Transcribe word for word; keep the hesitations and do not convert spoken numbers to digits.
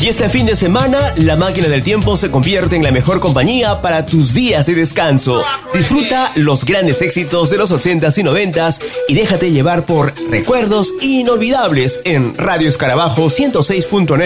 Y este fin de semana, la máquina del tiempo se convierte en la mejor compañía para tus días de descanso. Disfruta los grandes éxitos de los ochentas y noventas y déjate llevar por recuerdos inolvidables en Radio Escarabajo ciento seis punto nueve.